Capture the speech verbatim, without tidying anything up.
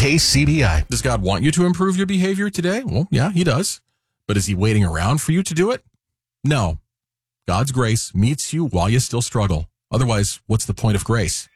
K C B I. Does God want you to improve your behavior today? Well, yeah, he does. But is he waiting around for you to do it? No. God's grace meets you while you still struggle. Otherwise, what's the point of grace?